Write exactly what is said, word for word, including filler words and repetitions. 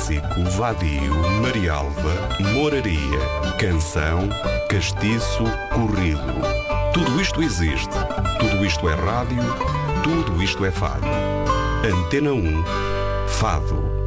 Básico, Vadio, Marialva, Moraria, Canção, Castiço, Corrido. Tudo isto existe. Tudo isto é rádio. Tudo isto é fado. Antena um. Fado.